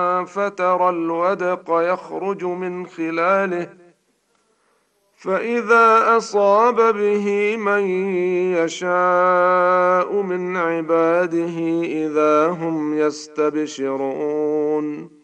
فترى الودق يخرج من خلاله، فإذا أصاب به من يشاء من عباده إذا هم يستبشرون.